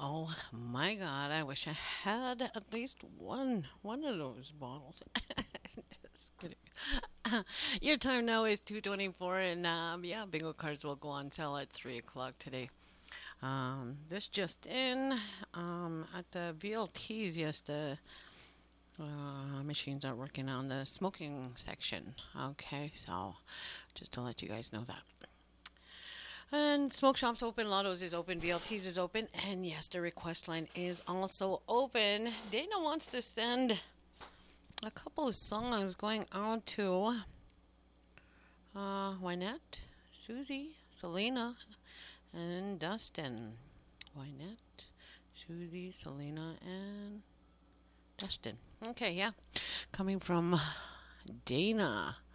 Oh my God, I wish I had at least one of those bottles. Just kidding. Your time now is 2:24, and yeah, bingo cards will go on sale at 3 o'clock today. This just in, at the VLTs, yes, the machines are working on the smoking section. Okay, so just to let you guys know that. And smoke shops open, Lottos is open, VLTs is open, and yes, the request line is also open. Dana wants to send a couple of songs going out to Wynette, Susie, Selena, and Dustin. Wynette, Susie, Selena, and Dustin. Okay, yeah. Coming from Dana.